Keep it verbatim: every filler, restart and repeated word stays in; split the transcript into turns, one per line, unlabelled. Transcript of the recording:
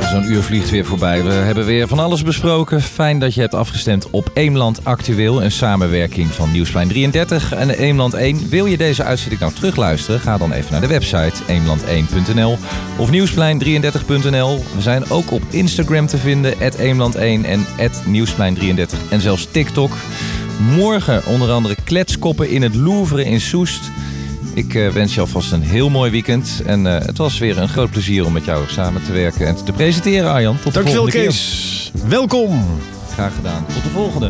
zo'n uur vliegt weer voorbij. We hebben weer van alles besproken. Fijn dat je hebt afgestemd op Eemland Actueel. Een samenwerking van Nieuwsplein drieëndertig en Eemland één. Wil je deze uitzending nou terugluisteren? Ga dan even naar de website eemland één punt n l of nieuwsplein drieëndertig punt n l. We zijn ook op Instagram te vinden, at eemland één en at nieuwsplein drieëndertig. En zelfs TikTok. Morgen onder andere kletskoppen in het Louvre in Soest. Ik uh, wens je alvast een heel mooi weekend. En uh, het was weer een groot plezier om met jou samen te werken en te presenteren, Arjan. Tot de
Dankjewel,
volgende
Kees. Keer. Welkom.
Graag gedaan. Tot de volgende.